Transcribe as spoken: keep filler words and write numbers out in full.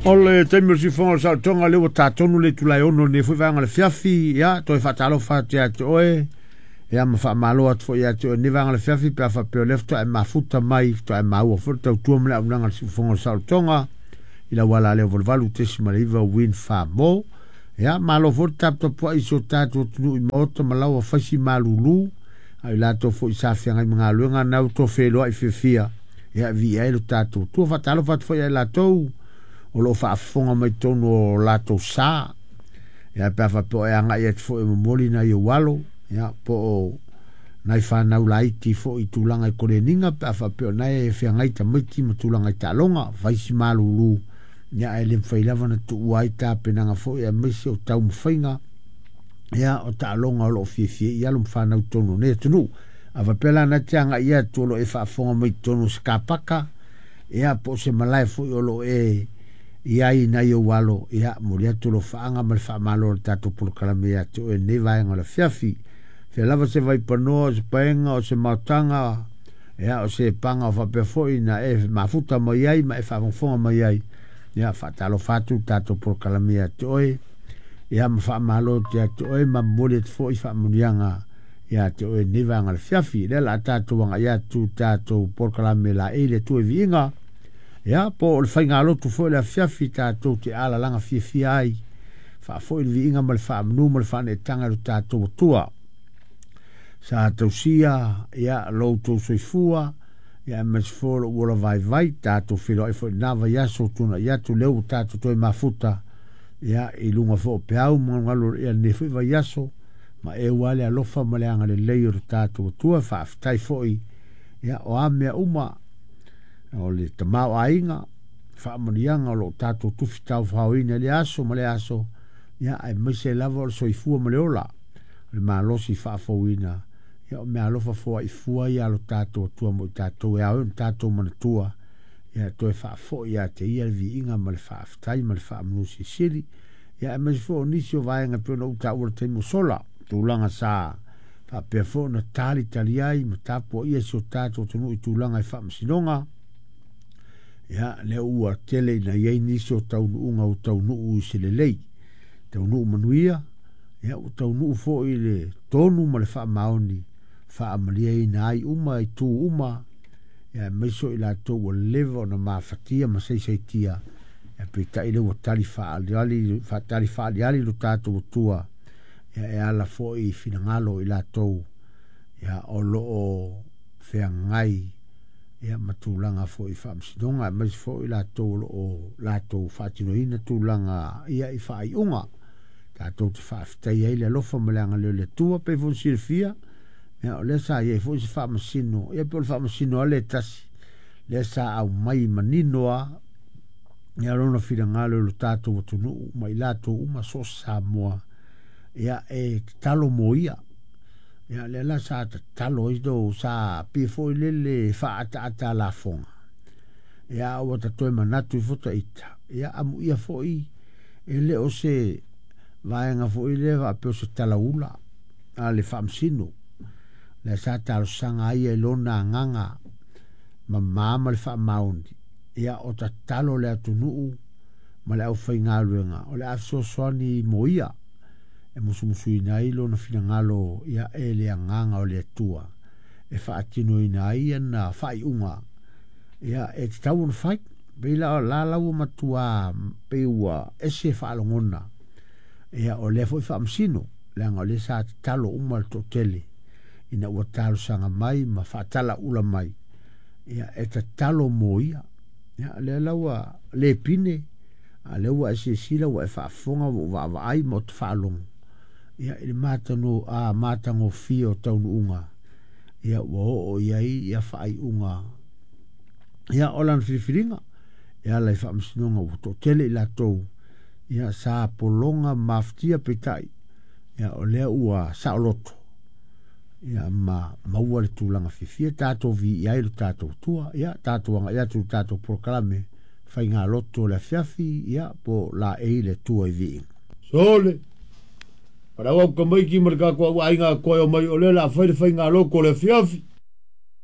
Ole taimio si fonga sa tonga lewa tātonu le tulai ono ne fui vanga le fiafi ya toi fatalo fati ya oe ya ma fa malo at fo ya to ne vanga le fiafi pa fa pe lefto e ma futa mai to e ma u fo to tu mla unanga si fonga sa tonga ila wala le vol valu tesima le va win fa mo ya malo fo tap to po iso tato tu i moto malawa fasi malulu ai la to fo isa fianga mga luenga na to felo ai fifia ya vi ai lo tato tu fatalo fat fo ya la to o lo fa fonga mai tono o lato sa ya pa fa po ya nga yet fo e moli na yo walo ya po nai fa na ulaiti fo i tulanga ko le ninga pa fa po na e fe nga ita miti mo tulanga ta longa vai si malulu ya ele fa ila vana tu wai ta penanga fo ya misi o tau mfinga ya o ta longa lo fi fi ya lo fa na tono ne tunu ava pela na tanga ya to lo e fa fonga mai tono skapaka ya po se malai fo yo lo e ia i na yo walo ia moria to lo faanga mal fa malo tato por kalame ya to e ne vai ngala fiafi fe lava se vai pano se paenga o se matanga ia o se panga fa pe foi na e ma futa mo ia ma e fa fonga mo ia ia fa talo fatu tato por kalame ya to e ia ma fa malo ya to e ma moria foi fa munianga ia to e ne vai ngala fiafi le la tato wanga ya tu tato por kalame la ele tu e vinga ya po le fainga lo tu fo le fiafi tatou te ala langa fiafi ai fa fo le vinga mal fa mnu mal fa ne tanga lo tatou tua sa to sia ya lo to soifua ya mas fo lo wola vai vai tatou filo ai fo na va ya so tu na ya tu le tatou to mafuta ya i lunga fo pe au mo ngalo ya ne fo va ya so ma e wale a lofa male anga le le tatou tua fa tai foi ya o ame uma o le tamau ainga fa monianga lo tato tufi tau fauina le aso ma le aso ya ai mese lava o soifua ma le ola le malosi fa fauina ya me alofa fo i fua ya lo tato tua mo tato ya un tato ma tua ya to fa fo ya te ia vi inga ma le fa tai ma le fa musi sili ya me fo nisio vai nga pe no ta ur te mo sola tu langa sa fa pe fo na tali taliai ma tapo ia so tato tunu i tu langa fa msinonga ya le ua tele na yei niso tau nuunga o tau nuu se le lei tau nuu manuia ya o tau nuu fo i le tonu ma le wha maoni wha amalia i na ai uma i tu uma ya meso i la tau o lewa na maa fatia ma sei sei tia ya pe ta ile o tali wha aliali wha tali wha aliali lo tato o tua ya e ala fo i finangalo i la tau ya o lo o whea ngai ia matulanga fo i whaamsidonga mas fo i la tolo o la tau whaatinoina tulanga ia i whaai unga ka tau te whaafitai ei le lofa malanga leo le tua pe fo sirfia ia o le sa ia i fo i si whaamasino ia pe o le whaamasino ale tasi le sa au mai maninoa ia rona whira ngalo lo tātou watunu mai la tau uma so Samoa ia e talo mo ia ya le la sa talo is do sa pi foi le le fa ata ata la fonga ya o ta to manatu fota ita ya amu ia foi ele o se vai nga foi le va pe se tala ula ale famsino le sa talo sanga ia lona nganga ma mama le fa maundi ya o ta talo le atunu ma le au fainga luenga o le afso soni moia e musumusu ina ilo na finangalo ia e le anganga o le tua e whaatino ina ia na whai unga ia e te tau na whai beila o la lau matua peua e se whaalongona ia o le fo i whaamsino le anga o le sa te talo umal to tele ina ua talo sanga mai ma whaatala ula mai ia e te talo mo ia ia le laua le pine a le ua e se sila ua e whaafonga wa wa ai mo te whaalongo ia ele matano a matango fio tau unga ia wo o ia ia fai unga ia olan fifiringa ia lai fa msinonga o to tele la to ia sa polonga maftia petai ia o le ua sa loto ia ma maua le tulanga fifia tato vi ia le tato tua ia tato anga ia tu tato proclame fai nga loto la fiafi ia po la e le tua vi sole para o ko mai ki marka ko ai nga ko mai o le la fai fai nga lo ko le fiafi